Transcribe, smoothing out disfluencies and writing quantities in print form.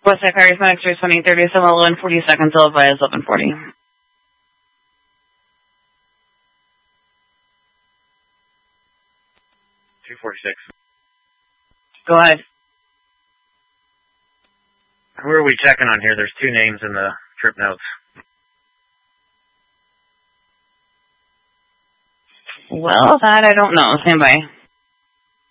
Westside Paris, my X-ray 2030, 711, 40 seconds, I'll advise 1140. 246. Go ahead. Who are we checking on here? There's two names in the trip notes. Well, that I don't know. Stand by.